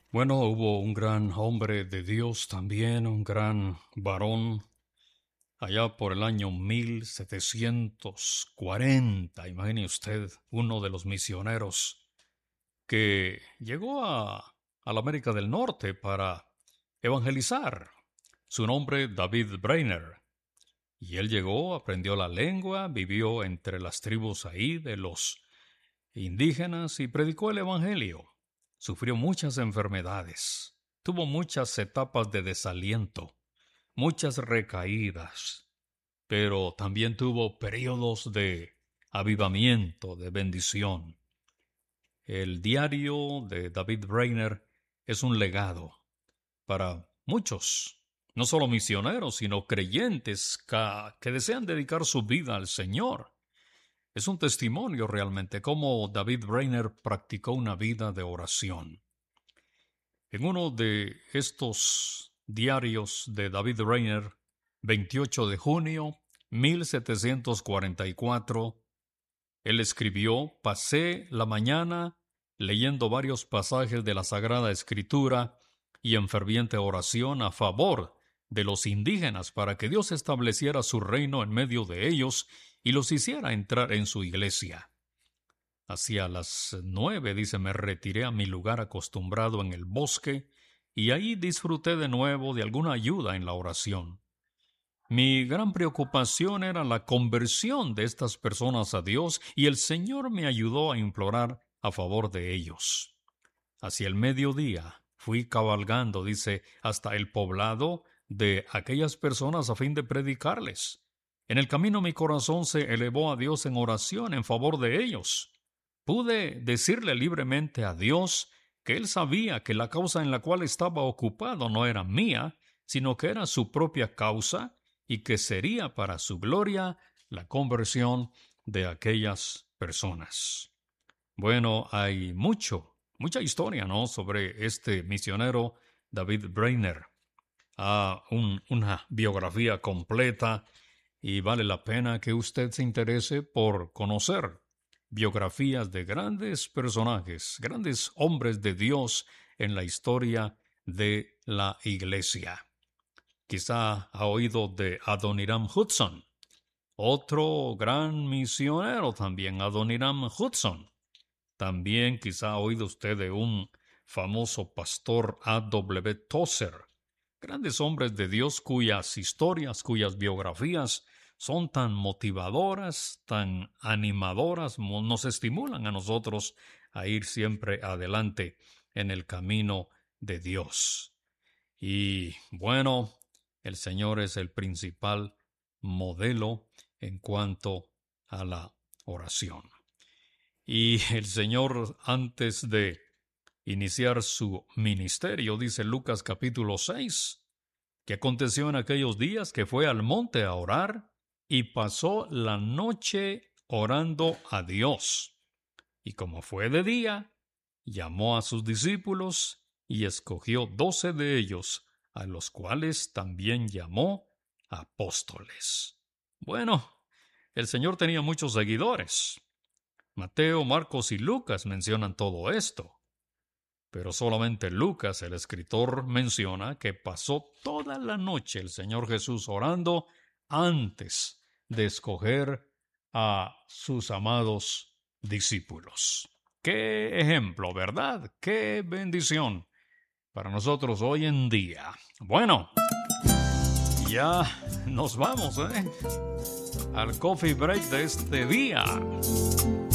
Bueno, hubo un gran hombre de Dios también, un gran varón, allá por el año 1740, imagine usted, uno de los misioneros que llegó a la América del Norte para evangelizar. Su nombre, David Brainerd. Y él llegó, aprendió la lengua, vivió entre las tribus ahí de los indígenas y predicó el evangelio. Sufrió muchas enfermedades, tuvo muchas etapas de desaliento, muchas recaídas, pero también tuvo periodos de avivamiento, de bendición. El diario de David Brainerd es un legado para muchos, no solo misioneros, sino creyentes que desean dedicar su vida al Señor. Es un testimonio realmente cómo David Brainerd practicó una vida de oración. En uno de estos diarios de David Brainerd, 28 de junio 1744, él escribió: «Pasé la mañana leyendo varios pasajes de la Sagrada Escritura y en ferviente oración a favor de los indígenas para que Dios estableciera su reino en medio de ellos y los hiciera entrar en su iglesia. Hacia las 9, dice, me retiré a mi lugar acostumbrado en el bosque y ahí disfruté de nuevo de alguna ayuda en la oración. Mi gran preocupación era la conversión de estas personas a Dios y el Señor me ayudó a implorar a favor de ellos. Hacia el mediodía fui cabalgando, dice, hasta el poblado de aquellas personas a fin de predicarles. En el camino mi corazón se elevó a Dios en oración en favor de ellos. Pude decirle libremente a Dios que Él sabía que la causa en la cual estaba ocupado no era mía, sino que era su propia causa y que sería para su gloria la conversión de aquellas personas». Bueno, hay mucha historia, ¿no?, sobre este misionero David Brainerd. Una biografía completa y vale la pena que usted se interese por conocer biografías de grandes personajes, grandes hombres de Dios en la historia de la Iglesia. Quizá ha oído de Adoniram Judson, otro gran misionero también, Adoniram Judson. También quizá ha oído usted de un famoso pastor A.W. Tozer. Grandes hombres de Dios cuyas historias, cuyas biografías son tan motivadoras, tan animadoras, nos estimulan a nosotros a ir siempre adelante en el camino de Dios. Y bueno, el Señor es el principal modelo en cuanto a la oración. Y el Señor, antes de iniciar su ministerio, dice Lucas capítulo 6, que aconteció en aquellos días que fue al monte a orar y pasó la noche orando a Dios. Y como fue de día, llamó a sus discípulos y escogió 12 de ellos, a los cuales también llamó apóstoles. Bueno, el Señor tenía muchos seguidores. Mateo, Marcos y Lucas mencionan todo esto. Pero solamente Lucas, el escritor, menciona que pasó toda la noche el Señor Jesús orando antes de escoger a sus amados discípulos. ¡Qué ejemplo!, ¿verdad? ¡Qué bendición para nosotros hoy en día! Bueno, ya nos vamos, al coffee break de este día.